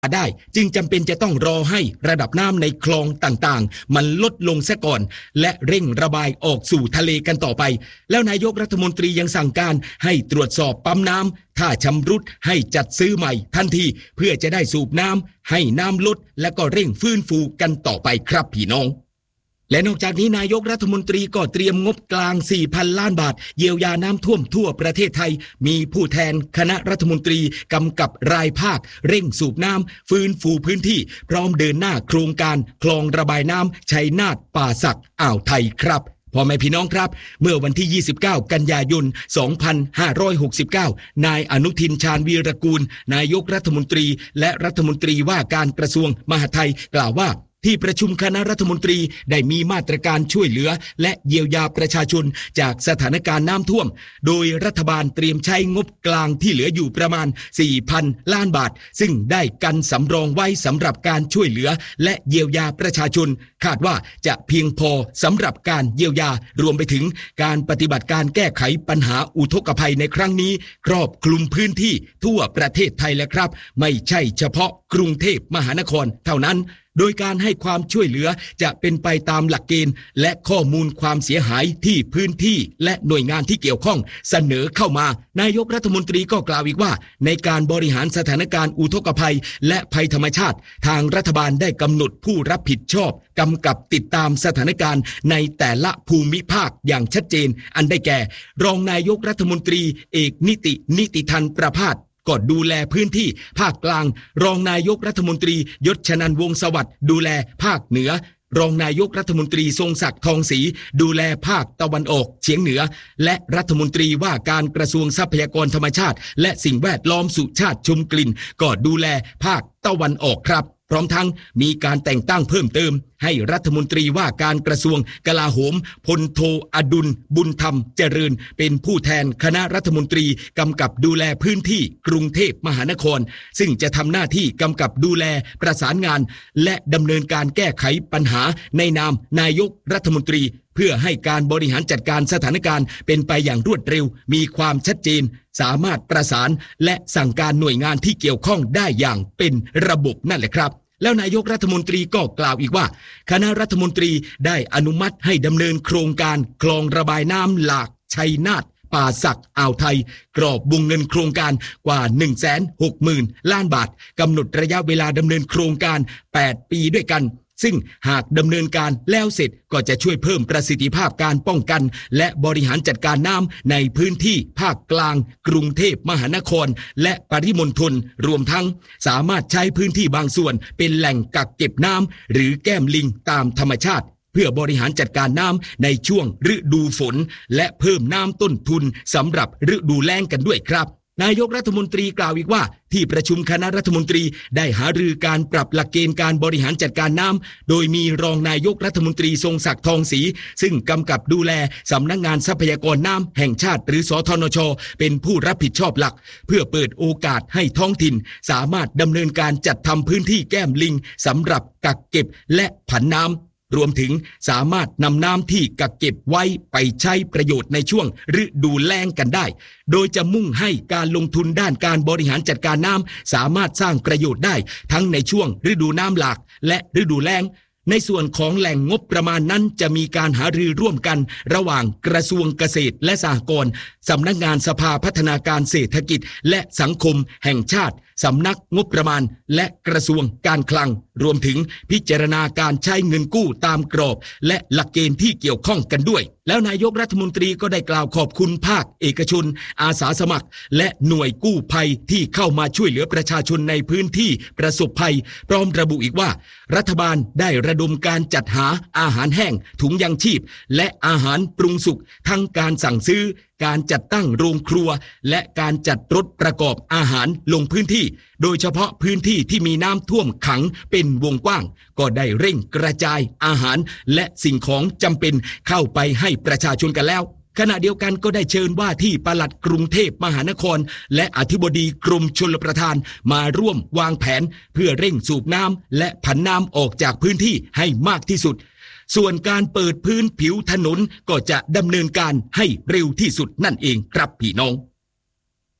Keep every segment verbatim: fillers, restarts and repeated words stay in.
ได้จึงจำเป็นจะต้องรอให้ระดับน้ำในคลองต่างๆมันลดลงซะก่อนและเร่งระบายออกสู่ทะเลกันต่อไปแล้วนายกรัฐมนตรียังสั่งการให้ตรวจสอบปั๊มน้ำถ้าชำรุดให้จัดซื้อใหม่ทันทีเพื่อจะได้สูบน้ำให้น้ำลดและก็เร่งฟื้นฟูกันต่อไปครับพี่น้องและนอกจากนี้นายกรัฐมนตรีก็เตรียมงบกลาง สี่พัน ล้านบาทเยียวยาน้ำท่วมทั่วประเทศไทยมีผู้แทนคณะรัฐมนตรีกำกับรายภาคเร่งสูบน้ำฟื้นฟูพื้นที่พร้อมเดินหน้าโครงการคลองระบายน้ำชัยนาทป่าสักอ่าวไทยครับพ่อแม่พี่น้องครับเมื่อวันที่ยี่สิบเก้ากันยายนสองพันห้าร้อยหกสิบเก้านายอนุทินชาญวีรกูลนายกรัฐมนตรีและรัฐมนตรีว่าการกระทรวงมหาดไทยกล่าวว่าที่ประชุมคณะรัฐมนตรีได้มีมาตรการช่วยเหลือและเยียวยาประชาชนจากสถานการณ์น้ำท่วมโดยรัฐบาลเตรียมใช้งบกลางที่เหลืออยู่ประมาณ สี่พัน ล้านบาทซึ่งได้กันสำรองไว้สำหรับการช่วยเหลือและเยียวยาประชาชนคาดว่าจะเพียงพอสำหรับการเยียวยารวมไปถึงการปฏิบัติการแก้ไขปัญหาอุทกภัยในครั้งนี้ครอบคลุมพื้นที่ทั่วประเทศไทยแล้วครับไม่ใช่เฉพาะกรุงเทพมหานครเท่านั้นโดยการให้ความช่วยเหลือจะเป็นไปตามหลักเกณฑ์และข้อมูลความเสียหายที่พื้นที่และหน่วยงานที่เกี่ยวข้องเสนอเข้ามานายกรัฐมนตรีก็กล่าวอีกว่าในการบริหารสถานการณ์อุทกภัยและภัยธรรมชาติทางรัฐบาลได้กำหนดผู้รับผิดชอบกำกับติดตามสถานการณ์ในแต่ละภูมิภาคอย่างชัดเจนอันได้แก่รองนายกรัฐมนตรีเอกนิตินิติธันประภาสก็ดูแลพื้นที่ภาคกลางรองนายกรัฐมนตรียศชนันท์วงศ์สวัสดิ์ดูแลภาคเหนือรองนายกรัฐมนตรีทรงศักดิ์ทองศรีดูแลภาคตะวันออกเฉียงเหนือและรัฐมนตรีว่าการกระทรวงทรัพยากรธรรมชาติและสิ่งแวดล้อมสุชาติชมกลิ่นก็ดูแลภาคตะวันออกครับพร้อมทั้งมีการแต่งตั้งเพิ่มเติมให้รัฐมนตรีว่าการกระทรวงกลาโหมพลโทอดุลบุญธรรมเจริญเป็นผู้แทนคณะรัฐมนตรีกำกับดูแลพื้นที่กรุงเทพมหานครซึ่งจะทำหน้าที่กำกับดูแลประสานงานและดำเนินการแก้ไขปัญหาในนามนายกรัฐมนตรีเพื่อให้การบริหารจัดการสถานการณ์เป็นไปอย่างรวดเร็วมีความชัดเจนสามารถประสานและสั่งการหน่วยงานที่เกี่ยวข้องได้อย่างเป็นระบบนั่นแหละครับแล้วนายกรัฐมนตรีก็กล่าวอีกว่าคณะรัฐมนตรีได้อนุมัติให้ดำเนินโครงการคลองระบายน้ำหลากชัยนาทป่าสักอ่าวไทยกรอบวงเงินโครงการกว่า หนึ่งแสนหกหมื่น ล้านบาทกำหนดระยะเวลาดำเนินโครงการแปดปีด้วยกันซึ่งหากดำเนินการแล้วเสร็จก็จะช่วยเพิ่มประสิทธิภาพการป้องกันและบริหารจัดการน้ำในพื้นที่ภาคกลางกรุงเทพมหานครและปริมณฑลรวมทั้งสามารถใช้พื้นที่บางส่วนเป็นแหล่งกักเก็บน้ำหรือแก้มลิงตามธรรมชาติเพื่อบริหารจัดการน้ำในช่วงฤดูฝนและเพิ่มน้ำต้นทุนสำหรับฤดูแล้งกันด้วยครับนายกรัฐมนตรีกล่าวอีกว่าที่ประชุมคณะรัฐมนตรีได้หารือการปรับหลักเกณฑ์การบริหารจัดการน้ำโดยมีรองนายกรัฐมนตรีทรงศักดิ์ทองศรีซึ่งกำกับดูแลสำนักงานทรัพยากรน้ำแห่งชาติหรือสธนช.เป็นผู้รับผิดชอบหลักเพื่อเปิดโอกาสให้ท้องถิ่นสามารถดำเนินการจัดทำพื้นที่แก้มลิงสำหรับกักเก็บและผันน้ำรวมถึงสามารถนำน้ำที่กักเก็บไว้ไปใช้ประโยชน์ในช่วงฤดูแล้งกันได้โดยจะมุ่งให้การลงทุนด้านการบริหารจัดการน้ำสามารถสร้างประโยชน์ได้ทั้งในช่วงฤดูน้ำหลากและฤดูแล้งในส่วนของแหล่งงบประมาณนั้นจะมีการหารือร่วมกันระหว่างกระทรวงเกษตรและสหกรณ์สำนักงานสภาพัฒนาการเศรษฐกิจและสังคมแห่งชาติสำนักงบประมาณและกระทรวงการคลังรวมถึงพิจารณาการใช้เงินกู้ตามกรอบและหลักเกณฑ์ที่เกี่ยวข้องกันด้วยแล้วนายกรัฐมนตรีก็ได้กล่าวขอบคุณภาคเอกชนอาสาสมัครและหน่วยกู้ภัยที่เข้ามาช่วยเหลือประชาชนในพื้นที่ประสบภัยพร้อมระบุอีกว่ารัฐบาลได้ระดมการจัดหาอาหารแห้งถุงยังชีพและอาหารปรุงสุกทั้งการสั่งซื้อการจัดตั้งโรงครัวและการจัดรถประกอบอาหารลงพื้นที่โดยเฉพาะพื้นที่ที่มีน้ำท่วมขังเป็นวงกว้างก็ได้เร่งกระจายอาหารและสิ่งของจำเป็นเข้าไปให้ประชาชนกันแล้วขณะเดียวกันก็ได้เชิญว่าที่ปลัดกรุงเทพมหานครและอธิบดีกรมชลประทานมาร่วมวางแผนเพื่อเร่งสูบน้ำและผันน้ำออกจากพื้นที่ให้มากที่สุดส่วนการเปิดพื้นผิวถนนก็จะดำเนินการให้เร็วที่สุดนั่นเองครับพี่น้อง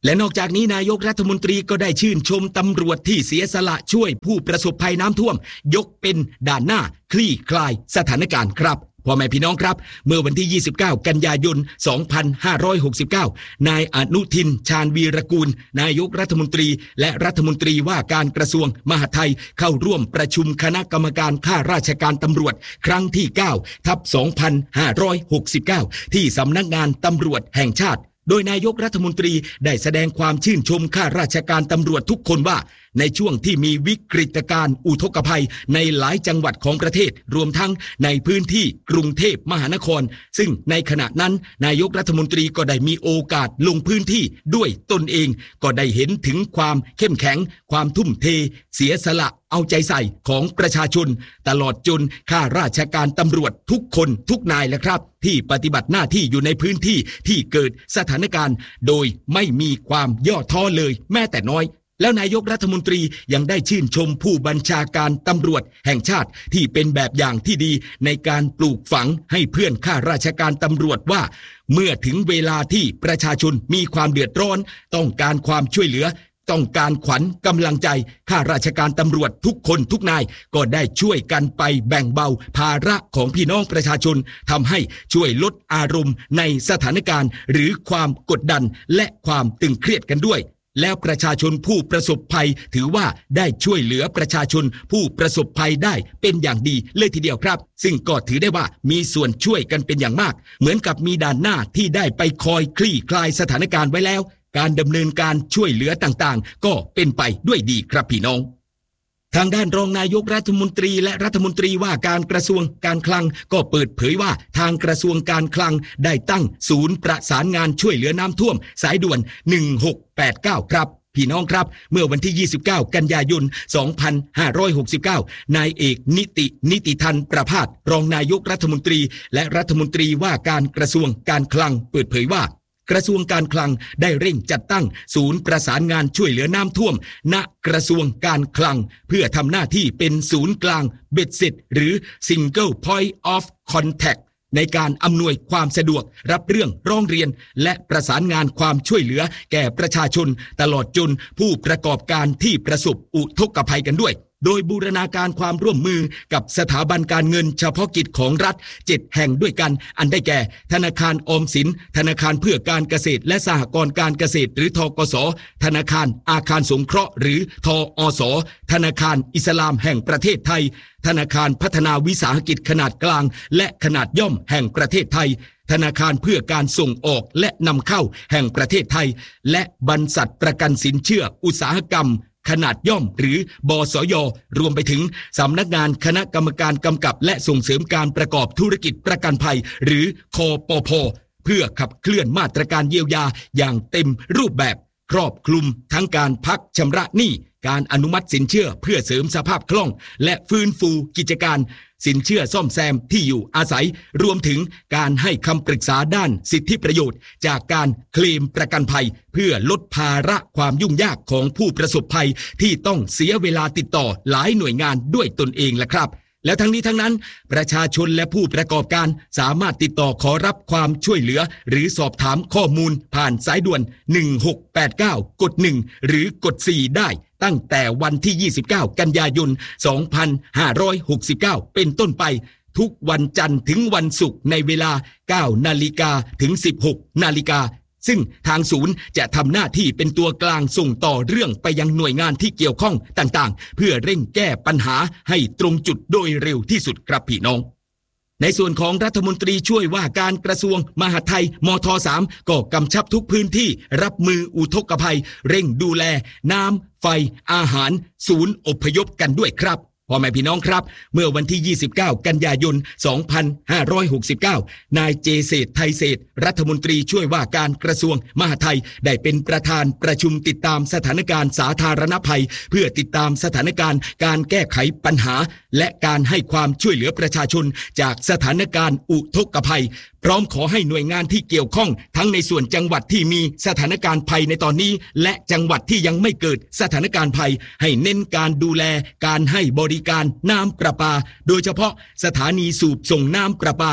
และนอกจากนี้นายกรัฐมนตรีก็ได้ชื่นชมตำรวจที่เสียสละช่วยผู้ประสบภัยน้ำท่วมยกเป็นด่านหน้าคลี่คลายสถานการณ์ครับพ่อแม่พี่น้องครับเมื่อวันที่ยี่สิบเก้ากันยายนสองพันห้าร้อยหกสิบเก้านายอนุทินชาญวีรกูลนายกรัฐมนตรีและรัฐมนตรีว่าการกระทรวงมหาดไทยเข้าร่วมประชุมคณะกรรมการข้าราชการตำรวจครั้งที่เก้าทับสองพันห้าร้อยหกสิบเก้าที่สำนักงานตำรวจแห่งชาติโดยนายกรัฐมนตรีได้แสดงความชื่นชมข้าราชการตำรวจทุกคนว่าในช่วงที่มีวิกฤตการณ์อุทกภัยในหลายจังหวัดของประเทศรวมทั้งในพื้นที่กรุงเทพมหานครซึ่งในขณะนั้นนายกรัฐมนตรีก็ได้มีโอกาสลงพื้นที่ด้วยตนเองก็ได้เห็นถึงความเข้มแข็งความทุ่มเทเสียสละเอาใจใส่ของประชาชนตลอดจนข้าราชการตำรวจทุกคนทุกนายแหละครับที่ปฏิบัติหน้าที่อยู่ในพื้นที่ที่เกิดสถานการณ์โดยไม่มีความย่อท้อเลยแม้แต่น้อยแล้วนายกรัฐมนตรียังได้ชื่นชมผู้บัญชาการตำรวจแห่งชาติที่เป็นแบบอย่างที่ดีในการปลูกฝังให้เพื่อนข้าราชการตำรวจว่าเมื่อถึงเวลาที่ประชาชนมีความเดือดร้อนต้องการความช่วยเหลือต้องการขวัญกำลังใจข้าราชการตำรวจทุกคนทุกนายก็ได้ช่วยกันไปแบ่งเบาภาระของพี่น้องประชาชนทำให้ช่วยลดอารมณ์ในสถานการณ์หรือความกดดันและความตึงเครียดกันด้วยแล้วประชาชนผู้ประสบภัยถือว่าได้ช่วยเหลือประชาชนผู้ประสบภัยได้เป็นอย่างดีเลยทีเดียวครับซึ่งก็ถือได้ว่ามีส่วนช่วยกันเป็นอย่างมากเหมือนกับมีด่านหน้าที่ได้ไปคอยคลี่คลายสถานการณ์ไว้แล้วการดำเนินการช่วยเหลือต่างๆก็เป็นไปด้วยดีครับพี่น้องทางด้านรองนายกรัฐมนตรีและรัฐมนตรีว่าการกระทรวงการคลังก็เปิดเผยว่าทางกระทรวงการคลังได้ตั้งศูนย์ประสานงานช่วยเหลือน้ำท่วมสายด่วนหนึ่งหกแปดเก้าครับพี่น้องครับเมื่อวันที่ยี่สิบเก้ากันยายนสองพันห้าร้อยหกสิบเก้านายเอกนิตินิติทันประภาสรองนายกรัฐมนตรีและรัฐมนตรีว่าการกระทรวงการคลังเปิดเผยว่ากระทรวงการคลังได้เร่งจัดตั้งศูนย์ประสานงานช่วยเหลือน้ำท่วมณกระทรวงการคลังเพื่อทำหน้าที่เป็นศูนย์กลางเบ็ดเสร็จหรือ Single Point of Contact ในการอำนวยความสะดวกรับเรื่องร้องเรียนและประสานงานความช่วยเหลือแก่ประชาชนตลอดจนผู้ประกอบการที่ประสบอุทกภัยกันด้วยโดยบูรณาการความร่วมมือกับสถาบันการเงินเฉพาะกิจของรัฐเจ็ดแห่งด้วยกันอันได้แก่ธนาคารออมสินธนาคารเพื่อการเกษตรและสหกรณ์การเกษตรหรือธกสธนาคารอาคารสงเคราะห์หรือทอสธนาคารอิสลามแห่งประเทศไทยธนาคารพัฒนาวิสาหกิจขนาดกลางและขนาดย่อมแห่งประเทศไทยธนาคารเพื่อการส่งออกและนำเข้าแห่งประเทศไทยและบรรษัทประกันสินเชื่ออุตสาหกรรมขนาดย่อมหรือบสย.รวมไปถึงสำนักงานคณะกรรมการกำกับและส่งเสริมการประกอบธุรกิจประกันภัยหรือคปภ.เพื่อขับเคลื่อนมาตรการเยียวยาอย่างเต็มรูปแบบครอบคลุมทั้งการพักชำระหนี้การอนุมัติสินเชื่อเพื่อเสริมสภาพคล่องและฟื้นฟูกิจการสินเชื่อซ่อมแซมที่อยู่อาศัยรวมถึงการให้คำปรึกษาด้านสิทธิประโยชน์จากการเคลมประกันภัยเพื่อลดภาระความยุ่งยากของผู้ประสบภัยที่ต้องเสียเวลาติดต่อหลายหน่วยงานด้วยตนเองแหละครับแล้วทั้งนี้ทั้งนั้นประชาชนและผู้ประกอบการสามารถติดต่อขอรับความช่วยเหลือหรือสอบถามข้อมูลผ่านสายด่วนหนึ่งหกแปดเก้ากดหนึ่งหรือกดสี่ได้ตั้งแต่วันที่ยี่สิบเก้ากันยายนสองพันห้าร้อยหกสิบเก้าเป็นต้นไปทุกวันจันทร์ถึงวันศุกร์ในเวลา เก้านาฬิกาถึง สิบหกนาฬิกาซึ่งทางศูนย์จะทำหน้าที่เป็นตัวกลางส่งต่อเรื่องไปยังหน่วยงานที่เกี่ยวข้องต่างๆเพื่อเร่งแก้ปัญหาให้ตรงจุดโดยเร็วที่สุดครับพี่น้องในส่วนของรัฐมนตรีช่วยว่าการกระทรวงมหาดไทยมท.สามก็กำชับทุกพื้นที่รับมืออุทกภัยเร่งดูแลน้ำไฟอาหารศูนย์อพยพกันด้วยครับพ่อแม่พี่น้องครับเมื่อวันที่ยี่สิบเก้ากันยายนสองพันห้าร้อยหกสิบเก้านายเจเศรษฐ์ไทยเศรษฐ์รัฐมนตรีช่วยว่าการกระทรวงมหาดไทยได้เป็นประธานประชุมติดตามสถานการณ์สาธารณภัยเพื่อติดตามสถานการณ์การแก้ไขปัญหาและการให้ความช่วยเหลือประชาชนจากสถานการณ์อุทกภัยพร้อมขอให้หน่วยงานที่เกี่ยวข้องทั้งในส่วนจังหวัดที่มีสถานการณ์ภัยในตอนนี้และจังหวัดที่ยังไม่เกิดสถานการณ์ภัยให้เน้นการดูแลการให้บริการน้ำประปาโดยเฉพาะสถานีสูบส่งน้ำประปา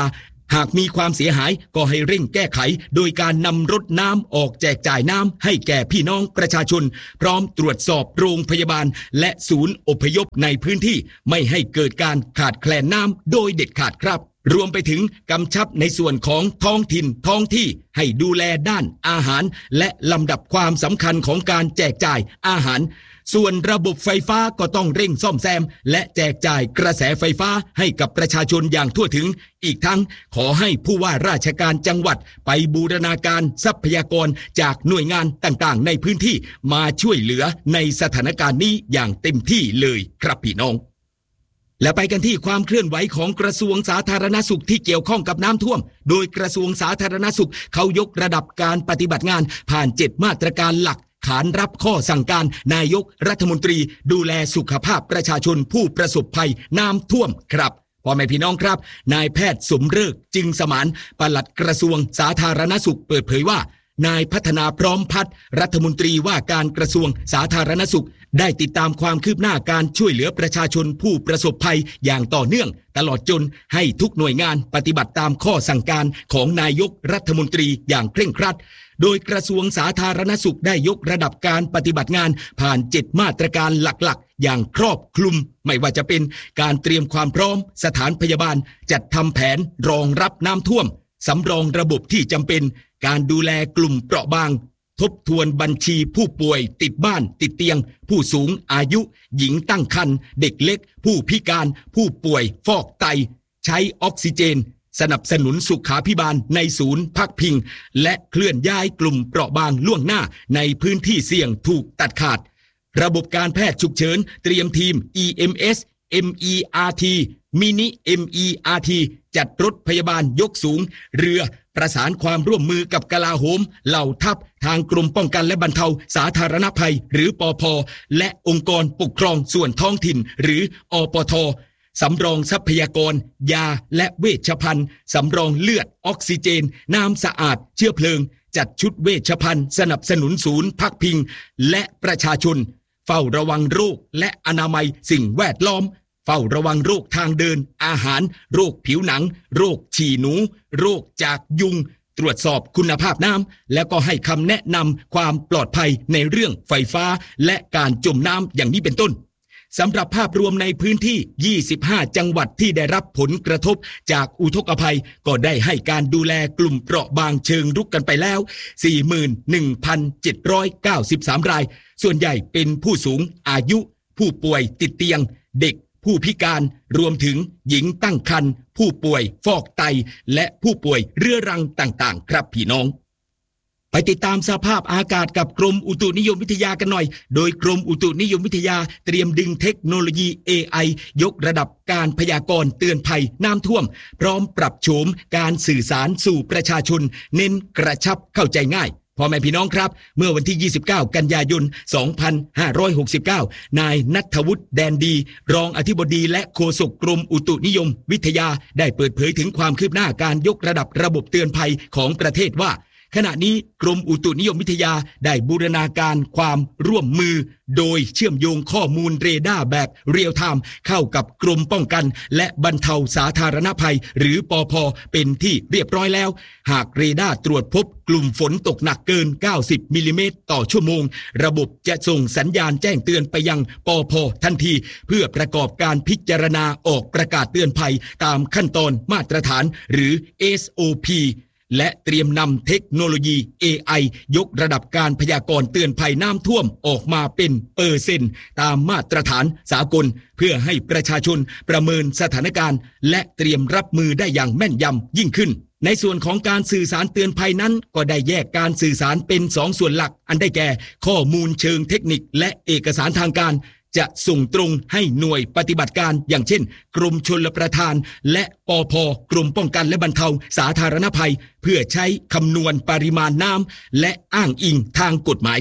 หากมีความเสียหายก็ให้เร่งแก้ไขโดยการนำรถน้ำออกแจกจ่ายน้ำให้แก่พี่น้องประชาชนพร้อมตรวจสอบโรงพยาบาลและศูนย์อพยพในพื้นที่ไม่ให้เกิดการขาดแคลนน้ำโดยเด็ดขาดครับรวมไปถึงกำชับในส่วนของท้องถิ่นท้องที่ให้ดูแลด้านอาหารและลำดับความสำคัญของการแจกจ่ายอาหารส่วนระบบไฟฟ้าก็ต้องเร่งซ่อมแซมและแจกจ่ายกระแสไฟฟ้าให้กับประชาชนอย่างทั่วถึงอีกทั้งขอให้ผู้ว่าราชการจังหวัดไปบูรณาการทรัพยากรจากหน่วยงานต่างๆในพื้นที่มาช่วยเหลือในสถานการณ์นี้อย่างเต็มที่เลยครับพี่น้องและไปกันที่ความเคลื่อนไหวของกระทรวงสาธารณสุขที่เกี่ยวข้องกับน้ำท่วมโดยกระทรวงสาธารณสุขเขายกระดับการปฏิบัติงานผ่านเจ็ดมาตรการหลักขานรับข้อสั่งการนายกรัฐมนตรีดูแลสุขภาพประชาชนผู้ประสบภัยน้ำท่วมครับพ่อแม่พี่น้องครับนายแพทย์สมฤกษ์จึงสมานปลัดกระทรวงสาธารณสุขเปิดเผยว่านายพัฒนาพร้อมพัฒน์รัฐมนตรีว่าการกระทรวงสาธารณสุขได้ติดตามความคืบหน้าการช่วยเหลือประชาชนผู้ประสบภัยอย่างต่อเนื่องตลอดจนให้ทุกหน่วยงานปฏิบัติตามข้อสั่งการของนายกรัฐมนตรีอย่างเคร่งครัดโดยกระทรวงสาธารณสุขได้ยกระดับการปฏิบัติงานผ่านเจ็ดมาตรการหลักๆอย่างครอบคลุมไม่ว่าจะเป็นการเตรียมความพร้อมสถานพยาบาลจัดทำแผนรองรับน้ำท่วมสำรองระบบที่จำเป็นการดูแลกลุ่มเปราะบางทบทวนบัญชีผู้ป่วยติดบ้านติดเตียงผู้สูงอายุหญิงตั้งครรภ์เด็กเล็กผู้พิการผู้ป่วยฟอกไตใช้ออกซิเจนสนับสนุนสุขาภิบาลในศูนย์พักพิงและเคลื่อนย้ายกลุ่มเปราะบางล่วงหน้าในพื้นที่เสี่ยงถูกตัดขาดระบบการแพทย์ฉุกเฉินเตรียมทีม อี เอ็ม เอส เอ็ม อี อาร์ ที มินิ เอ็ม อี อาร์ ที จัดรถพยาบาลยกสูงเรือประสานความร่วมมือกับกลาโหมเหล่าทัพทางกรมป้องกันและบรรเทาสาธารณภัยหรือปภ.และองค์กรปกครองส่วนท้องถิ่นหรืออปท.สำรองทรัพยากรยาและเวชภัณฑ์สำรองเลือดออกซิเจนน้ำสะอาดเชื้อเพลิงจัดชุดเวชภัณฑ์สนับสนุนศูนย์พักพิงและประชาชนเฝ้าระวังโรคและอนามัยสิ่งแวดล้อมเฝ้าระวังโรคทางเดินอาหารโรคผิวหนังโรคฉี่หนูโรคจากยุงตรวจสอบคุณภาพน้ำและก็ให้คำแนะนำความปลอดภัยในเรื่องไฟฟ้าและการจมน้ำอย่างนี้เป็นต้นสำหรับภาพรวมในพื้นที่ยี่สิบห้าจังหวัดที่ได้รับผลกระทบจากอุทกภัยก็ได้ให้การดูแลกลุ่มเปราะบางเชิงรุกกันไปแล้ว สี่หมื่นหนึ่งพันเจ็ดร้อยเก้าสิบสาม รายส่วนใหญ่เป็นผู้สูงอายุผู้ป่วยติดเตียงเด็กผู้พิการรวมถึงหญิงตั้งครรภ์ผู้ป่วยฟอกไตและผู้ป่วยเรื้อรังต่างๆครับพี่น้องไปติดตามสภาพอากาศกับกรมอุตุนิยมวิทยากันหน่อยโดยกรมอุตุนิยมวิทยาเตรียมดึงเทคโนโลยี เอ ไอ ยกระดับการพยากรณ์เตือนภัยน้ำท่วมพร้อมปรับโฉมการสื่อสารสู่ประชาชนเน้นกระชับเข้าใจง่ายพ่อแม่พี่น้องครับเมื่อวันที่ยี่สิบเก้ากันยายนสองพันห้าร้อยหกสิบเก้านายณัฐวุฒิแดนดีรองอธิบดีและโฆษกกรมอุตุนิยมวิทยาได้เปิดเผยถึงความคืบหน้าการยกระดับระบบเตือนภัยของประเทศว่าขณะนี้กรมอุตุนิยมวิทยาได้บูรณาการความร่วมมือโดยเชื่อมโยงข้อมูลเรดาร์แบบเรียลไทม์เข้ากับกรมป้องกันและบรรเทาสาธารณภัยหรือปภ.เป็นที่เรียบร้อยแล้วหากเรดาร์ตรวจพบกลุ่มฝนตกหนักเกินเก้าสิบมิลลิเมตรต่อชั่วโมงระบบจะส่งสัญญาณแจ้งเตือนไปยังปภ.ทันทีเพื่อประกอบการพิจารณาออกประกาศเตือนภัยตามขั้นตอนมาตรฐานหรือ เอส โอ พี และเตรียมนำเทคโนโลยี เอ ไอ ยกระดับการพยากรณ์เตือนภัยน้ำท่วมออกมาเป็นเปอร์เซ็นต์ตามมาตรฐานสากลเพื่อให้ประชาชนประเมินสถานการณ์และเตรียมรับมือได้อย่างแม่นยำยิ่งขึ้นในส่วนของการสื่อสารเตือนภัยนั้นก็ได้แยกการสื่อสารเป็นสองส่วนหลักอันได้แก่ข้อมูลเชิงเทคนิคและเอกสารทางการจะส่งตรงให้หน่วยปฏิบัติการอย่างเช่นกรมชลประทานและปภ.กรมป้องกันและบรรเทาสาธารณภัยเพื่อใช้คำนวณปริมาณน้ำและอ้างอิงทางกฎหมายครับ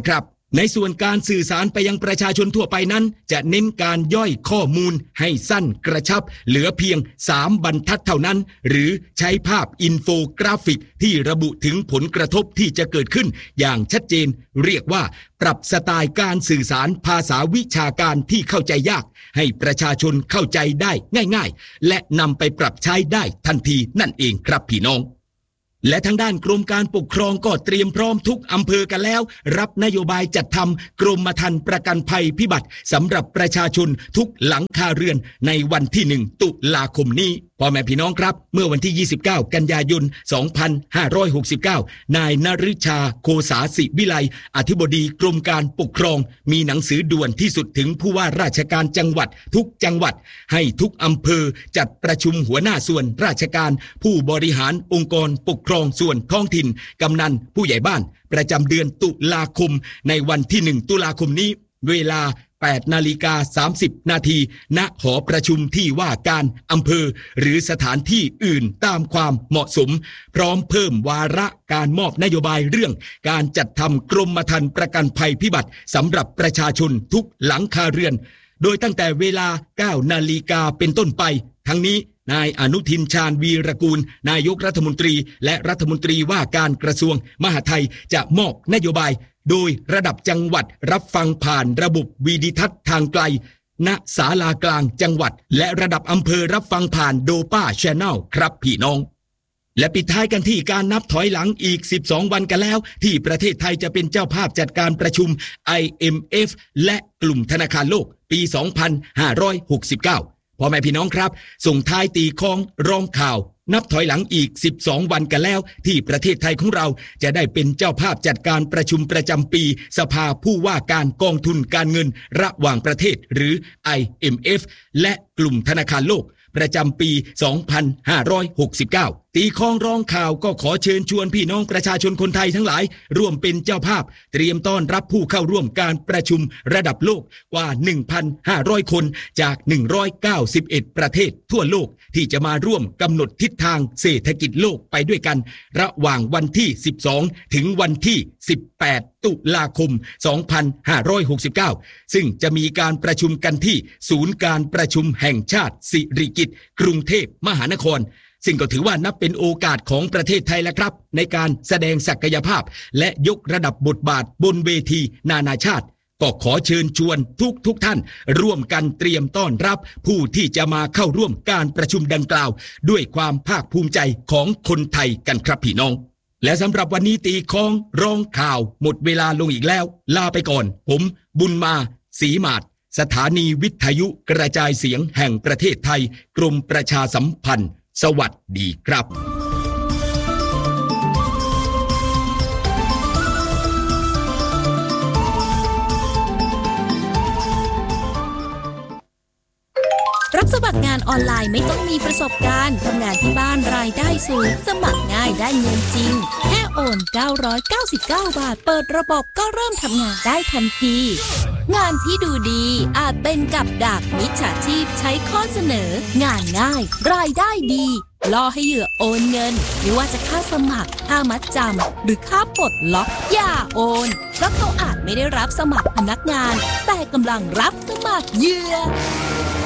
ในส่วนการสื่อสารไปยังประชาชนทั่วไปนั้นจะเน้นการย่อยข้อมูลให้สั้นกระชับเหลือเพียงสามบรรทัดเท่านั้นหรือใช้ภาพอินโฟกราฟิกที่ระบุถึงผลกระทบที่จะเกิดขึ้นอย่างชัดเจนเรียกว่าปรับสไตล์การสื่อสารภาษาวิชาการที่เข้าใจยากให้ประชาชนเข้าใจได้ง่ายๆและนำไปปรับใช้ได้ทันทีนั่นเองครับพี่น้องและทางด้านกรมการปกครองก็เตรียมพร้อมทุกอำเภอกันแล้วรับนโยบายจัดทำกรมธรรม์ประกันภัยพิบัติสำหรับประชาชนทุกหลังคาเรือนในวันที่หนึ่งตุลาคมนี้พ่อแม่พี่น้องครับเมื่อวันที่ยี่สิบเก้ากันยายนสองพันห้าร้อยหกสิบเก้านายนฤชาโคสาสิวิไลอธิบดีกรมการปกครองมีหนังสือด่วนที่สุดถึงผู้ว่าราชการจังหวัดทุกจังหวัดให้ทุกอำเภอจัดประชุมหัวหน้าส่วนราชการผู้บริหารองค์กรปกครองส่วนท้องถิ่นกำนันผู้ใหญ่บ้านประจำเดือนตุลาคมในวันที่หนึ่งตุลาคมนี้เวลาแปดนาฬิกาสามสิบนาทีณหอประชุมที่ว่าการอำเภอหรือสถานที่อื่นตามความเหมาะสมพร้อมเพิ่มวาระการมอบนโยบายเรื่องการจัดทำกรมธรรม์ประกันภัยพิบัติสำหรับประชาชนทุกหลังคาเรือนโดยตั้งแต่เวลาเก้านาฬิกาเป็นต้นไปทั้งนี้นายอนุทินชาญวีรกูลนายกรัฐมนตรีและรัฐมนตรีว่าการกระทรวงมหาดไทยจะมอบนโยบายโดยระดับจังหวัดรับฟังผ่านระบบวีดิทัศน์ทางไกลณศาลากลางจังหวัดและระดับอำเภอรับฟังผ่านโดป้าแชนแนลครับพี่น้องและปิดท้ายกันที่การนับถอยหลังอีกสิบสองวันกันแล้วที่ประเทศไทยจะเป็นเจ้าภาพจัดการประชุม ไอ เอ็ม เอฟ และกลุ่มธนาคารโลกปีสองพันห้าร้อยหกสิบเก้าพ่อแม่พี่น้องครับส่งท้ายตีคล้องร้องข่าวนับถอยหลังอีกสิบสองวันกันแล้วที่ประเทศไทยของเราจะได้เป็นเจ้าภาพจัดการประชุมประจำปีสภาผู้ว่าการกองทุนการเงินระหว่างประเทศหรือ ไอ เอ็ม เอฟ และกลุ่มธนาคารโลกประจำปีสองพันห้าร้อยหกสิบเก้าตีคล้องร้องข่าวก็ขอเชิญชวนพี่น้องประชาชนคนไทยทั้งหลายร่วมเป็นเจ้าภาพเตรียมต้อนรับผู้เข้าร่วมการประชุมระดับโลกกว่า หนึ่งพันห้าร้อย คนจากหนึ่งร้อยเก้าสิบเอ็ดประเทศทั่วโลกที่จะมาร่วมกำหนดทิศทางเศรษฐกิจโลกไปด้วยกันระหว่างวันที่สิบสองถึงวันที่สิบแปดตุลาคมสองพันห้าร้อยหกสิบเก้าซึ่งจะมีการประชุมกันที่ศูนย์การประชุมแห่งชาติสิริกิติ์กรุงเทพมหานครซึ่งก็ถือว่านับเป็นโอกาสของประเทศไทยแล้วครับในการแสดงศักยภาพและยกระดับบทบาทบนเวทีนานาชาติก็ขอเชิญชวนทุกทุกท่านร่วมกันเตรียมต้อนรับผู้ที่จะมาเข้าร่วมการประชุมดังกล่าวด้วยความภาคภูมิใจของคนไทยกันครับพี่น้องและสำหรับวันนี้ตีคล้องร้องข่าวหมดเวลาลงอีกแล้วลาไปก่อนผมบุญมาศรีมาศสถานีวิทยุกระจายเสียงแห่งประเทศไทยกรมประชาสัมพันธ์สวัสดีครับรับสมัครงานออนไลน์ไม่ต้องมีประสบการณ์ทำงานที่บ้านรายได้สูงสมัครง่ายได้เงินจริงแค่โอนเก้าร้อยเก้าสิบเก้าบาทเปิดระบบก็เริ่มทำงานได้ทันทีงานที่ดูดีอาจเป็นกับดักมิจฉาชีพใช้ข้อเสนองานง่ายรายได้ดีล่อให้เหยื่อโอนเงินไม่ว่าจะค่าสมัครค่ามัดจำหรือค่าปลดล็อกอย่าโอนเพราะเขาอาจไม่ได้รับสมัครพนักงานแต่กำลังรับสมัครเหยื่อ